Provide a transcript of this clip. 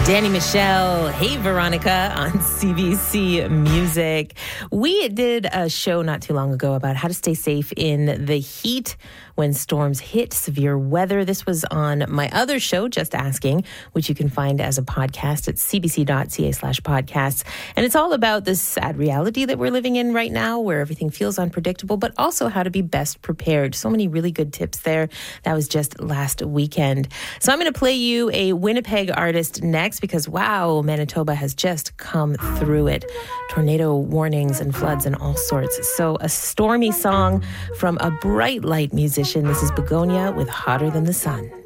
Danny Michelle, Hey Veronica on CBC Music. We did a show not too long ago about how to stay safe in the heat when storms hit, severe weather. This was on my other show, Just Asking, which you can find as a podcast at cbc.ca/podcasts. And it's all about this sad reality that we're living in right now where everything feels unpredictable, but also how to be best prepared. So many really good tips there. That was just last weekend. So I'm going to play you a Winnipeg artist next because, wow, Manitoba has just come through it. Tornado warnings and floods and all sorts. So a stormy song from a bright light musician. This is Begonia with Hotter Than the Sun.